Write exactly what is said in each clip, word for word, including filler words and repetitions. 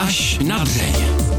Až na dřeň.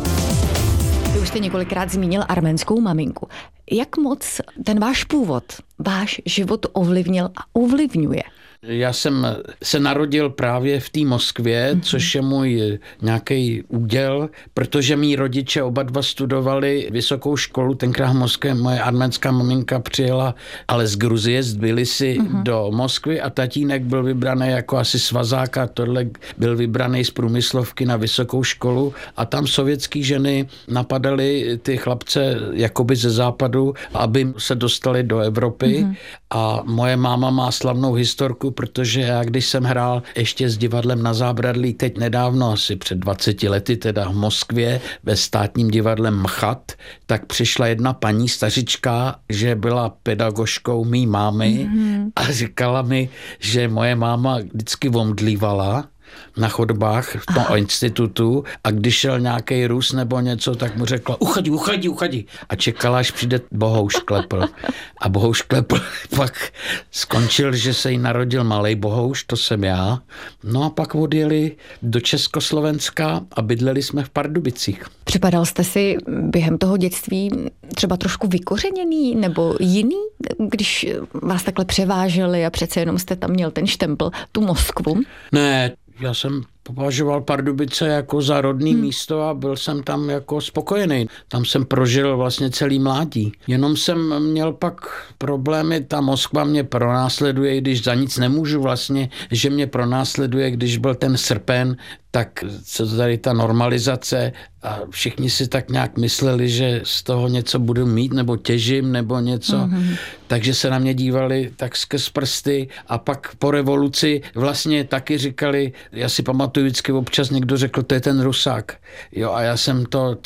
Vy už jste několikrát zmínil arménskou maminku. Jak moc ten váš původ, váš život ovlivnil a ovlivňuje? Já jsem se narodil právě v té Moskvě, mm-hmm. což je můj nějaký úděl, protože mý rodiče oba dva studovali vysokou školu, tenkrát v Moskvě. Moje arménská maminka přijela ale z Gruzie, z Tbilisi mm-hmm. do Moskvy a tatínek byl vybraný jako asi svazák a tohle byl vybraný z průmyslovky na vysokou školu a tam sovětský ženy napadaly ty chlapce jakoby ze západu, aby se dostali do Evropy mm-hmm. a moje máma má slavnou historku, protože já, když jsem hrál ještě s divadlem Na Zábradlí, teď nedávno, asi před dvaceti lety, teda v Moskvě, ve státním divadle Mchat, tak přišla jedna paní stařička, že byla pedagožkou mý mámy mm-hmm. a říkala mi, že moje máma vždycky omdlívala na chodbách v tom Aha. institutu a když šel nějaký Rus nebo něco, tak mu řekla uchadi, uchadi, uchadi a čekala, až přijde Bohouš Klepl. A Bohouš Klepl pak skončil, že se jí narodil malej Bohouš, to jsem já. No a pak odjeli do Československa a bydleli jsme v Pardubicích. Připadal jste si během toho dětství třeba trošku vykořeněný nebo jiný, když vás takhle převáželi a přece jenom jste tam měl ten štempl, tu Moskvu? Ne, já jsem považoval Pardubice jako za rodný hmm. místo a byl jsem tam jako spokojený. Tam jsem prožil vlastně celý mládí. Jenom jsem měl pak problémy, ta Moskva mě pronásleduje, i když za nic nemůžu vlastně, že mě pronásleduje, když byl ten srpen, tak co tady ta normalizace a všichni si tak nějak mysleli, že z toho něco budu mít nebo těžím nebo něco, mm-hmm. takže se na mě dívali tak skrz prsty a pak po revoluci vlastně taky říkali, já si pamatuju vždycky občas někdo řekl, to je ten Rusák. Jo, a já jsem to